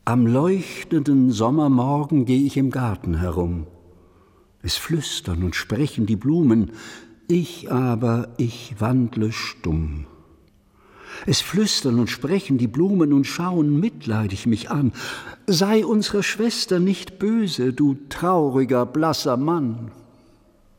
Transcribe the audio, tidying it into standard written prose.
Am leuchtenden Sommermorgen geh ich im Garten herum. Es flüstern und sprechen die Blumen, ich wandle stumm. Es flüstern und sprechen die Blumen und schauen mitleidig mich an. Sei unserer Schwester nicht böse, du trauriger, blasser Mann.